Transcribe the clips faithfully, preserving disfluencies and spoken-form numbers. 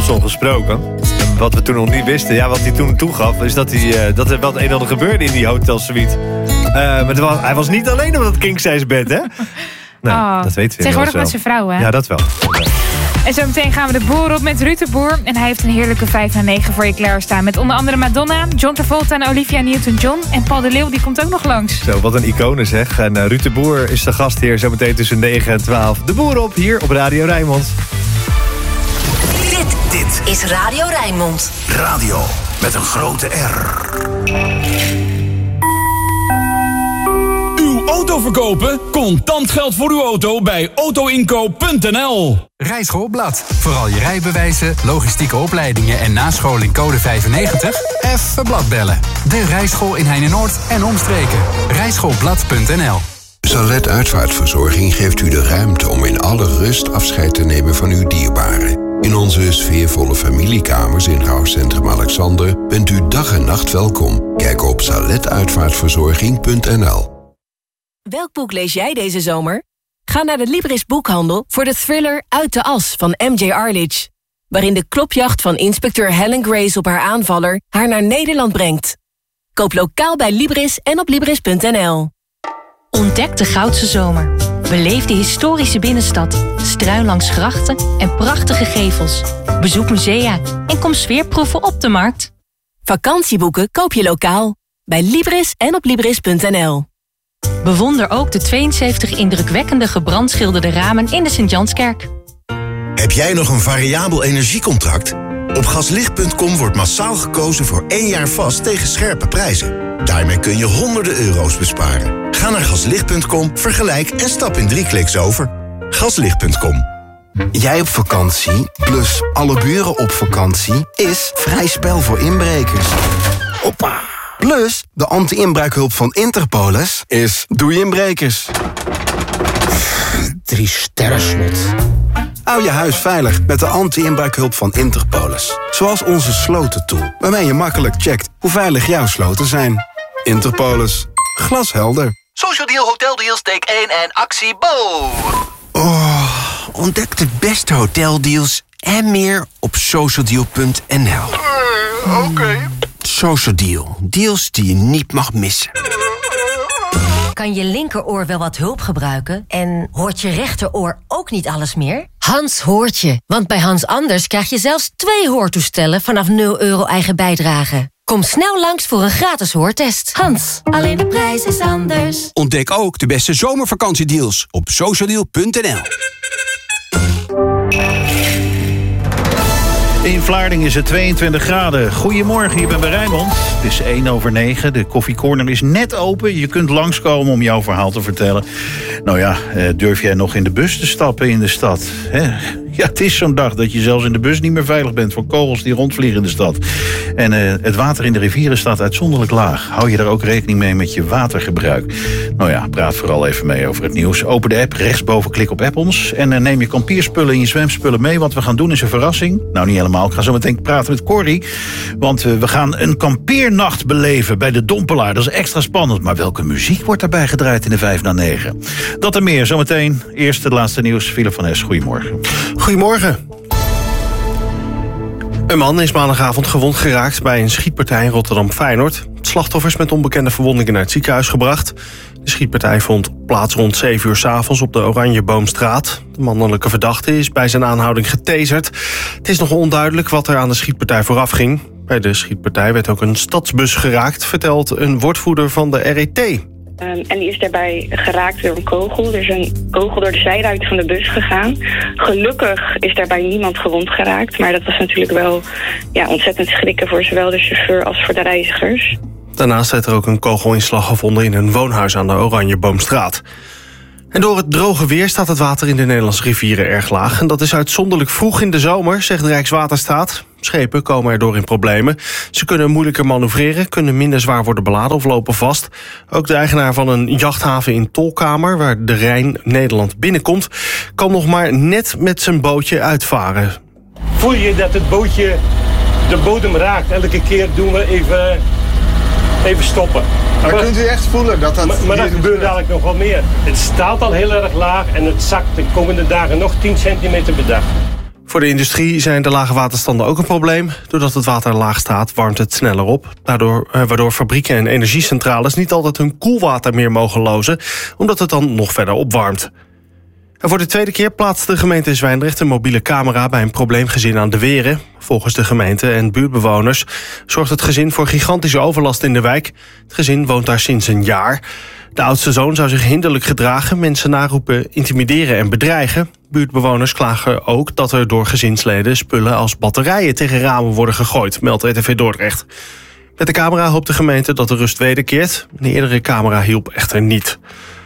Wilson gesproken. En wat we toen nog niet wisten, ja, wat hij toen toegaf... is dat, hij, uh, dat er wel het een en ander gebeurde in die hotelsuite. Uh, maar was, hij was niet alleen op dat king-size bed, hè? Nee, oh, dat weten we tegenwoordig wel. met zijn vrouw, hè? Ja, dat wel. En zo meteen gaan we de boer op met Ruud de Boer. En hij heeft een heerlijke vijf na negen voor je klaarstaan. Met onder andere Madonna, John Travolta en Olivia Newton-John. En Paul de Leeuw, die komt ook nog langs. Zo, wat een icoon zeg. En uh, Ruud de Boer is de gastheer zo meteen tussen negen en twaalf. De Boer op, hier op Radio Rijnmond. Dit, dit is Radio Rijnmond. Radio met een grote R. Uw auto verkopen? Contant geld voor uw auto bij autoinkoop punt n l. Rijschoolblad. Vooral je rijbewijzen, logistieke opleidingen en nascholing code vijfennegentig? Even bladbellen. De Rijschool in Heinenoord en omstreken. rijschoolblad punt n l. Salet Uitvaartverzorging geeft u de ruimte om in alle rust afscheid te nemen van uw dierbaren. In onze sfeervolle familiekamers in Rouwcentrum Alexander bent u dag en nacht welkom. Kijk op salet uitvaartverzorging punt n l. Welk boek lees jij deze zomer? Ga naar de Libris Boekhandel voor de thriller Uit de As van M J Arledge, waarin de klopjacht van inspecteur Helen Grace op haar aanvaller haar naar Nederland brengt. Koop lokaal bij Libris en op libris punt n l. Ontdek de Goudse Zomer. Beleef de historische binnenstad, struin langs grachten en prachtige gevels. Bezoek musea en kom sfeerproeven op de markt. Vakantieboeken koop je lokaal bij Libris en op libris punt n l. Bewonder ook de tweeënzeventig indrukwekkende gebrandschilderde ramen in de Sint-Janskerk. Heb jij nog een variabel energiecontract? Op gaslicht punt com wordt massaal gekozen voor één jaar vast tegen scherpe prijzen. Daarmee kun je honderden euro's besparen. Ga naar gaslicht punt com, vergelijk en stap in drie kliks over. gaslicht punt com. Jij op vakantie, plus alle buren op vakantie, is vrij spel voor inbrekers. Hoppa! Plus, de anti-inbraakhulp van Interpolis is doei inbrekers. Drie sterren slot. Hou je huis veilig met de anti-inbraakhulp van Interpolis. Zoals onze slotentool, waarmee je makkelijk checkt hoe veilig jouw sloten zijn. Interpolis. Glashelder. Social Deal Hotel Deals, take één en actie Bo! Oh, ontdek de beste hoteldeals en meer op social deal punt n l. Uh, Oké. Okay. Social Deal. Deals die je niet mag missen. Kan je linkeroor wel wat hulp gebruiken? En hoort je rechteroor ook niet alles meer? Hans hoort je. Want bij Hans Anders krijg je zelfs twee hoortoestellen vanaf nul euro eigen bijdrage. Kom snel langs voor een gratis hoortest. Hans, alleen de prijs is anders. Ontdek ook de beste zomervakantiedeals op social deal punt n l. In Vlaardingen is het tweeëntwintig graden. Goedemorgen, je bent bij Rijnmond. Het is één over negen. De koffiecorner is net open. Je kunt langskomen om jouw verhaal te vertellen. Nou ja, durf jij nog in de bus te stappen in de stad? Hè? Ja, het is zo'n dag dat je zelfs in de bus niet meer veilig bent voor kogels die rondvliegen in de stad. En uh, het water in de rivieren staat uitzonderlijk laag. Hou je daar ook rekening mee met je watergebruik? Nou ja, praat vooral even mee over het nieuws. Open de app, rechtsboven klik op app ons. En uh, neem je kampierspullen en je zwemspullen mee. Wat we gaan doen is een verrassing. Nou, niet helemaal. Ik ga zo meteen praten met Corrie. Want uh, we gaan een kampeernacht beleven bij de Dompelaar. Dat is extra spannend. Maar welke muziek wordt daarbij gedraaid in de vijf na negen? Dat en meer zometeen. Eerst het laatste nieuws. Philip van Es, goedemorgen. Goedemorgen. Een man is maandagavond gewond geraakt bij een schietpartij in Rotterdam-Feyenoord. Het slachtoffer is met onbekende verwondingen naar het ziekenhuis gebracht. De schietpartij vond plaats rond zeven uur 's avonds op de Oranjeboomstraat. De mannelijke verdachte is bij zijn aanhouding getaserd. Het is nog onduidelijk wat er aan de schietpartij vooraf ging. Bij de schietpartij werd ook een stadsbus geraakt, vertelt een woordvoerder van de R E T. Um, en die is daarbij geraakt door een kogel. Er is een kogel door de zijruit van de bus gegaan. Gelukkig is daarbij niemand gewond geraakt. Maar dat was natuurlijk wel ja, ontzettend schrikken voor zowel de chauffeur als voor de reizigers. Daarnaast werd er ook een kogelinslag gevonden in een woonhuis aan de Oranjeboomstraat. En door het droge weer staat het water in de Nederlandse rivieren erg laag. En dat is uitzonderlijk vroeg in de zomer, zegt Rijkswaterstaat. Schepen komen erdoor in problemen. Ze kunnen moeilijker manoeuvreren, kunnen minder zwaar worden beladen of lopen vast. Ook de eigenaar van een jachthaven in Tolkamer, waar de Rijn Nederland binnenkomt, kan nog maar net met zijn bootje uitvaren. Voel je dat het bootje de bodem raakt? Elke keer doen we even, even stoppen. Maar, maar kunt u echt voelen dat dat... Maar, maar dat gebeurt dadelijk nog wel meer. Het staat al heel erg laag en het zakt de komende dagen nog tien centimeter per dag. Voor de industrie zijn de lage waterstanden ook een probleem. Doordat het water laag staat, warmt het sneller op. Daardoor, eh, waardoor fabrieken en energiecentrales niet altijd hun koelwater meer mogen lozen, omdat het dan nog verder opwarmt. En voor de tweede keer plaatst de gemeente Zwijndrecht een mobiele camera bij een probleemgezin aan de Weren. Volgens de gemeente en buurtbewoners zorgt het gezin voor gigantische overlast in de wijk. Het gezin woont daar sinds een jaar. De oudste zoon zou zich hinderlijk gedragen, mensen naroepen, intimideren en bedreigen. Buurtbewoners klagen ook dat er door gezinsleden spullen als batterijen tegen ramen worden gegooid, meldt R T V Dordrecht. Met de camera hoopt de gemeente dat de rust wederkeert. Een eerdere camera hielp echter niet.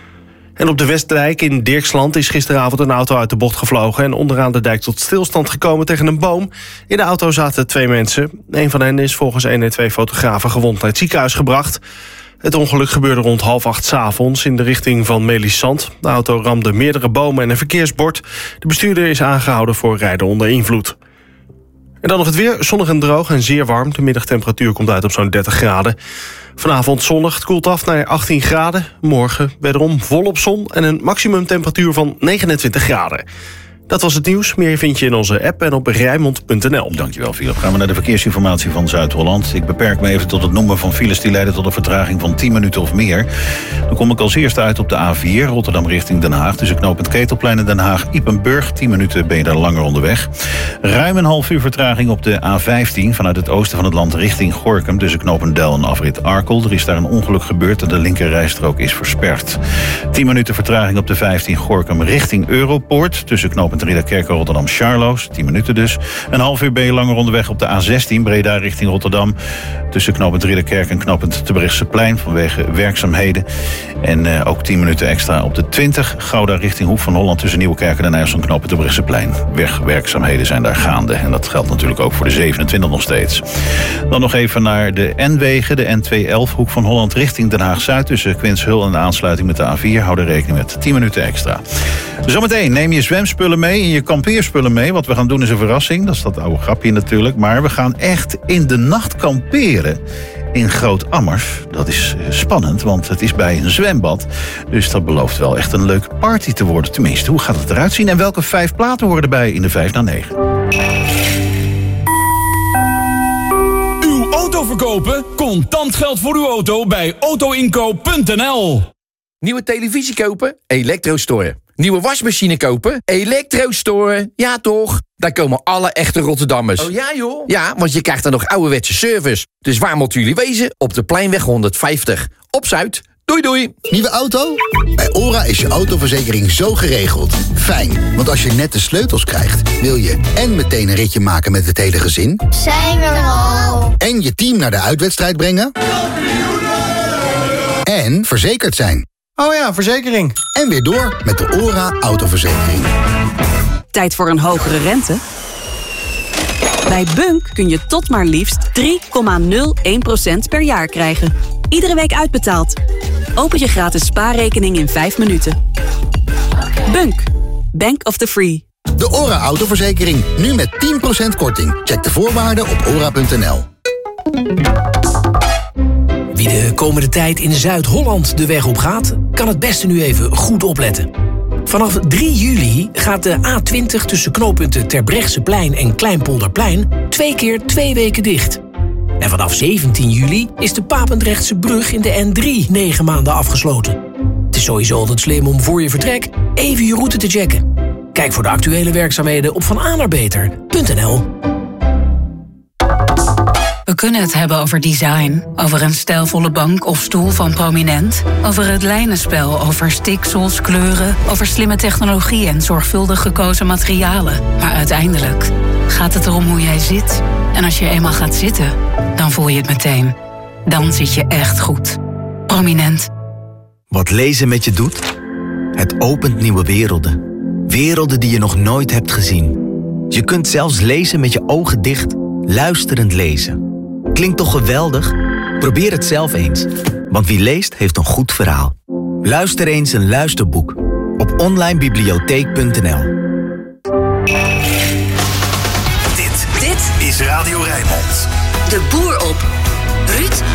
En op de Westdijk in Dirksland is gisteravond een auto uit de bocht gevlogen en onderaan de dijk tot stilstand gekomen tegen een boom. In de auto zaten twee mensen. Een van hen is volgens honderdtwee-fotografen gewond naar het ziekenhuis gebracht. Het ongeluk gebeurde rond half acht 's avonds in de richting van Melisand. De auto ramde meerdere bomen en een verkeersbord. De bestuurder is aangehouden voor rijden onder invloed. En dan nog het weer, zonnig en droog en zeer warm. De middagtemperatuur komt uit op zo'n dertig graden. Vanavond zonnig, het koelt af naar achttien graden. Morgen wederom volop zon en een maximumtemperatuur van negenentwintig graden. Dat was het nieuws. Meer vind je in onze app en op rijnmond punt n l. Dankjewel, Philip. Gaan we naar de verkeersinformatie van Zuid-Holland. Ik beperk me even tot het noemen van files die leiden tot een vertraging van tien minuten of meer. Dan kom ik als eerste uit op de A vier, Rotterdam richting Den Haag. Tussen knooppunt Ketelplein en Den Haag, Ypenburg. tien minuten ben je daar langer onderweg. Ruim een half uur vertraging op de A vijftien vanuit het oosten van het land richting Gorinchem. Tussen knooppunt Del en afrit Arkel. Er is daar een ongeluk gebeurd en de linkerrijstrook is versperd. tien minuten vertraging op de vijftien Gorinchem richting Europoort. Tussen knooppunt Ridderkerk en Rotterdam-Charloes, tien minuten dus. Een half uur ben je langer onderweg op de A zestien, Breda richting Rotterdam. Tussen knooppunt Ridderkerk en knooppunt Terbrechtseplein vanwege werkzaamheden. En uh, ook tien minuten extra op de twintig, Gouda richting Hoek van Holland. Tussen Nieuwekerk en Den Uyst en knooppunt Terbrechtseplein. Wegwerkzaamheden zijn daar gaande. En dat geldt natuurlijk ook voor de zevenentwintig nog steeds. Dan nog even naar de N-wegen, de N tweehonderdelf, Hoek van Holland richting Den Haag-Zuid. Tussen Quinshul en de aansluiting met de A vier. Hou er rekening met tien minuten extra. Zometeen neem je zwemspullen mee en je kampeerspullen mee. Wat we gaan doen is een verrassing. Dat is dat oude grapje natuurlijk. Maar we gaan echt in de nacht kamperen in Groot-Ammers. Dat is spannend, want het is bij een zwembad. Dus dat belooft wel echt een leuke party te worden. Tenminste, hoe gaat het eruit zien? En welke vijf platen horen erbij in de vijf na negen? Uw auto verkopen? Contant geld voor uw auto bij autoinkoop punt n l. Nieuwe televisie kopen? Elektrostore. Nieuwe wasmachine kopen? Elektrostore. Ja toch? Daar komen alle echte Rotterdammers. Oh ja joh? Ja, want je krijgt dan nog ouderwetse service. Dus waar moeten jullie wezen? Op de Pleinweg honderdvijftig. Op Zuid. Doei doei. Nieuwe auto? Bij OHRA is je autoverzekering zo geregeld. Fijn, want als je net de sleutels krijgt, wil je en meteen een ritje maken met het hele gezin. Zijn we er al? En je team naar de uitwedstrijd brengen. En verzekerd zijn. Oh ja, verzekering. En weer door met de OHRA autoverzekering. Tijd voor een hogere rente? Bij Bunk kun je tot maar liefst drie komma nul één procent per jaar krijgen. Iedere week uitbetaald. Open je gratis spaarrekening in vijf minuten. Bunk. Bank of the Free. De OHRA autoverzekering. Nu met tien procent korting. Check de voorwaarden op ora punt n l. Wie de komende tijd in Zuid-Holland de weg op gaat, kan het beste nu even goed opletten. Vanaf drie juli gaat de A twintig tussen knooppunten Terbrechtseplein en Kleinpolderplein twee keer twee weken dicht. En vanaf zeventien juli is de Papendrechtse brug in de N drie negen maanden afgesloten. Het is sowieso altijd slim om voor je vertrek even je route te checken. Kijk voor de actuele werkzaamheden op van a naar beter punt n l. We kunnen het hebben over design, over een stijlvolle bank of stoel van Prominent, over het lijnenspel, over stiksels, kleuren, over slimme technologie en zorgvuldig gekozen materialen. Maar uiteindelijk gaat het erom hoe jij zit. En als je eenmaal gaat zitten, dan voel je het meteen. Dan zit je echt goed. Prominent. Wat lezen met je doet? Het opent nieuwe werelden. Werelden die je nog nooit hebt gezien. Je kunt zelfs lezen met je ogen dicht, luisterend lezen. Klinkt toch geweldig? Probeer het zelf eens. Want wie leest, heeft een goed verhaal. Luister eens een luisterboek. Op online bibliotheek punt n l. Dit, dit is Radio Rijnmond. De boer op. Ruud